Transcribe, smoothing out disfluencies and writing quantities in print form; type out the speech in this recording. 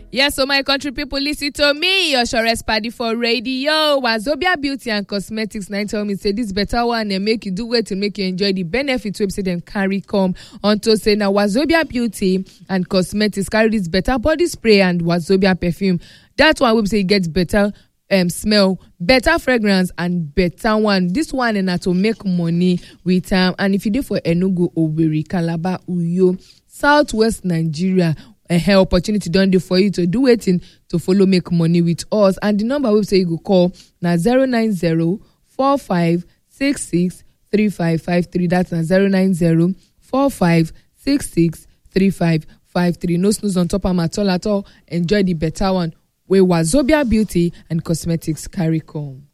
Yes, so my country people, listen to me, your surest party for radio. Wazobia Beauty and Cosmetics, now tell me, say this better one and make you do it to make you enjoy the benefits website and carry come onto say now Wazobia Beauty and Cosmetics carry this better body spray and Wazobia perfume. That's why website gets better smell, better fragrance, and better one. This one and to make money with and if you do for Enugu, Owerri, Calabar, Uyo, Southwest Nigeria, a opportunity done there for you to do it in to follow make money with us. And the number we say you go call now 090-4566-3553. That's now 090-4566-3553. No snooze on top of them at all. Enjoy the better one where Wazobia Beauty and Cosmetics carry come.